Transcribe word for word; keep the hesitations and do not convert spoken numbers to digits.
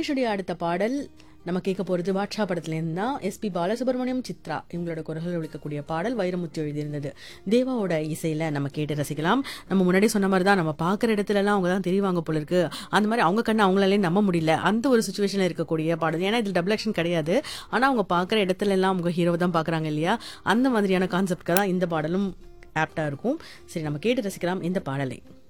நிகழ்ச்சியுடைய அடுத்த பாடல் நம்ம கேட்க போறது வாட்சா படத்துலேருந்து தான். எஸ்பி பாலசுப்ரமணியம், சித்ரா இவங்களோட குரல்கள் ஒழிக்கக்கூடிய பாடல் வைரமுத்து எழுதியிருந்தது. தேவாவோட இசையில நம்ம கேட்டு ரசிக்கலாம். நம்ம முன்னாடி சொன்ன மாதிரி தான், நம்ம பார்க்குற இடத்துல எல்லாம் அவங்க தான் தெரிவாங்க போல இருக்கு, அந்த மாதிரி அவங்க கண்ணு அவங்களாலே நம்ப முடியல, அந்த ஒரு சுச்சுவேஷன்ல இருக்கக்கூடிய பாடல். ஏன்னா இதில் டபுள் ஆக்ஷன் கிடையாது, ஆனா அவங்க பார்க்குற இடத்துல எல்லாம் அவங்க ஹீரோவை தான் பார்க்குறாங்க இல்லையா, அந்த மாதிரியான கான்செப்ட்க்கு தான் இந்த பாடலும் ஆப்டா இருக்கும். சரி, நம்ம கேட்டு ரசிக்கலாம் இந்த பாடலை.